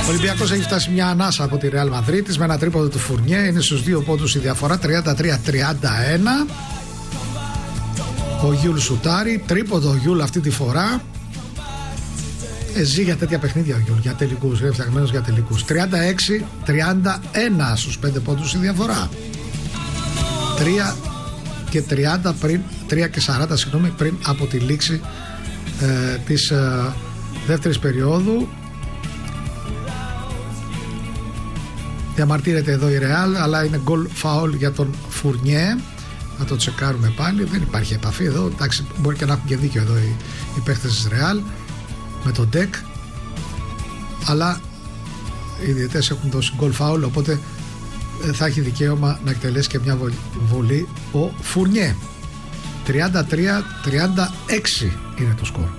Ο Ολυμπιακός έχει φτάσει μια ανάσα από τη Ρεάλ Μαδρίτης με ένα τρίποντο του Φουρνιέ. Είναι στους 2 πόντους η διαφορά, 33-31. Ο Γιούλ σουτάρει, τρίποντο ο Γιούλ αυτή τη φορά. Ζει για τέτοια παιχνίδια ο Γιούλ, για τελικούς, είναι φτιαγμένος για τελικούς. 36-31 στους 5 πόντους η διαφορά. 3 και 40 πριν, 3 και 40 συγγνώμη, πριν από τη λήξη της δεύτερης περίοδου. Διαμαρτύρεται εδώ η Ρεάλ, αλλά είναι goal foul για τον Φουρνιέ. Να το τσεκάρουμε πάλι. Δεν υπάρχει επαφή εδώ. Εντάξει, μπορεί και να έχουν και δίκιο εδώ οι παίχτες της Ρεάλ με τον Ντεκ. Αλλά οι διαιτές έχουν δώσει goal foul, οπότε θα έχει δικαίωμα να εκτελέσει και μια βολή ο Φουρνιέ. 33-36 είναι το σκορ.